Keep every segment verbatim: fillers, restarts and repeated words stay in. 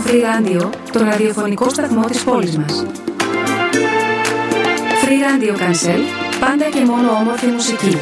Free Radio, το ραδιοφωνικό σταθμό της πόλης μας. Free Radio Cancel, πάντα και μόνο όμορφη μουσική.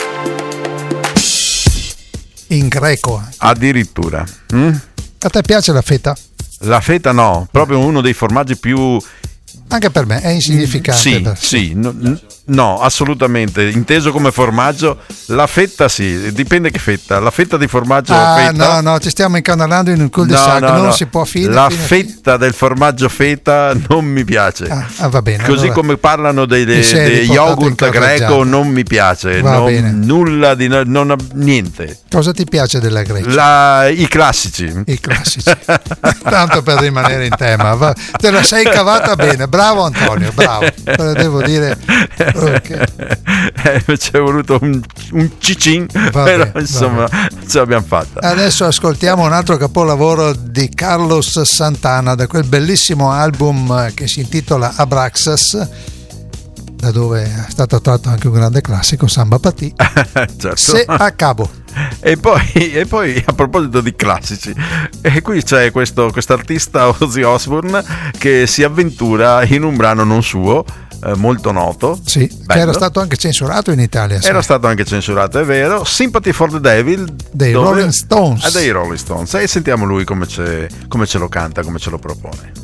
In greco. Addirittura. Mm? A te piace la feta? La feta no, proprio uno dei formaggi più... Anche per me è insignificante. Sì, per... sì, no, no, assolutamente. Inteso come formaggio, la fetta sì, dipende che fetta. La fetta di formaggio ah, feta. no, no, ci stiamo incanalando in un cul-de-sac, no, no, non no. si può fine. La fine, fetta fine. del formaggio feta non mi piace. Ah, ah, va bene. Così allora. come parlano dei, dei, dei yogurt greco non mi piace. Va non, bene. Nulla di non, niente. Cosa ti piace della Grecia? La, I classici. I classici. Tanto per rimanere in tema. Va, te la sei cavata bene, bravo Antonio, bravo. Però devo dire okay. eh, ci è voluto un, un cicin, va però bene, insomma ce l'abbiamo fatta. Adesso ascoltiamo un altro capolavoro di Carlos Santana, da quel bellissimo album che si intitola Abraxas, da dove è stato tratto anche un grande classico, Samba Patì. Certo. Se a cabo. E poi, e poi a proposito di classici, e qui c'è questo quest'artista Ozzy Osbourne che si avventura in un brano non suo, eh, molto noto, sì, bello. Che era stato anche censurato in Italia. Era sai. stato anche censurato, è vero. Sympathy for the Devil dei dove, Rolling Stones. Ah, dei Rolling Stones. E sentiamo lui come ce, come ce lo canta, come ce lo propone.